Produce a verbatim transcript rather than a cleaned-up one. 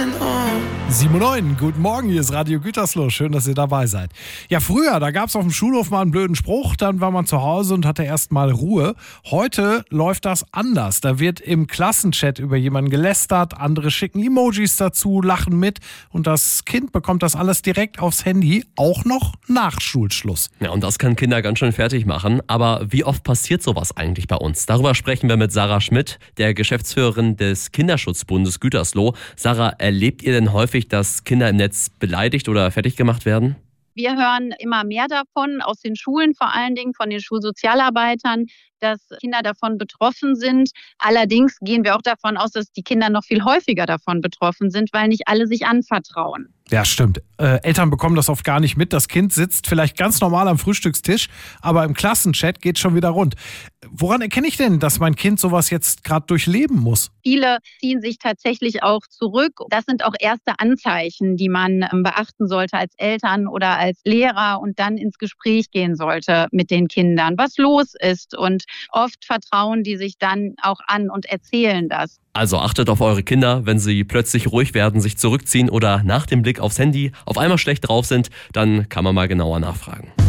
sieben Uhr neun, guten Morgen, hier ist Radio Gütersloh, schön, dass ihr dabei seid. Ja, früher, da gab es auf dem Schulhof mal einen blöden Spruch, dann war man zu Hause und hatte erst mal Ruhe. Heute läuft das anders, da wird im Klassenchat über jemanden gelästert, andere schicken Emojis dazu, lachen mit und das Kind bekommt das alles direkt aufs Handy, auch noch nach Schulschluss. Ja, und das kann Kinder ganz schön fertig machen, aber wie oft passiert sowas eigentlich bei uns? Darüber sprechen wir mit Sarah Schmidt, der Geschäftsführerin des Kinderschutzbundes Gütersloh. Sarah, erlebt ihr denn häufig, dass Kinder im Netz beleidigt oder fertig gemacht werden? Wir hören immer mehr davon, aus den Schulen vor allen Dingen, von den Schulsozialarbeitern, dass Kinder davon betroffen sind. Allerdings gehen wir auch davon aus, dass die Kinder noch viel häufiger davon betroffen sind, weil nicht alle sich anvertrauen. Ja, stimmt. Äh, Eltern bekommen das oft gar nicht mit. Das Kind sitzt vielleicht ganz normal am Frühstückstisch, aber im Klassenchat geht schon wieder rund. Woran erkenne ich denn, dass mein Kind sowas jetzt gerade durchleben muss? Viele ziehen sich tatsächlich auch zurück. Das sind auch erste Anzeichen, die man beachten sollte als Eltern oder als Lehrer und dann ins Gespräch gehen sollte mit den Kindern, was los ist. Und oft vertrauen die sich dann auch an und erzählen das. Also achtet auf eure Kinder, wenn sie plötzlich ruhig werden, sich zurückziehen oder nach dem Blick aufs Handy auf einmal schlecht drauf sind, dann kann man mal genauer nachfragen.